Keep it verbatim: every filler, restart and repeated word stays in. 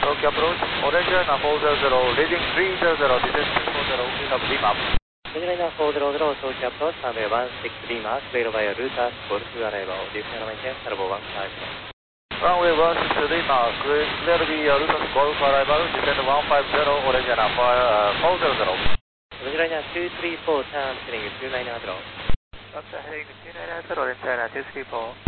Tokyo approach, orange liner four zero zero, leading three zero zero, descent two four zero, clean up Lima. Orange liner four zero zero, Tokyo approach, runway one six Lima, cleared by router, Golf arrival, descent maintain, turbo one five. Runway one six Lima, cleared via router, Golf arrival, descent one five zero, orange liner four zero zero. Orange liner two three four, turn, heading two nine zero. That's heading two nine zero, orange liner two three four.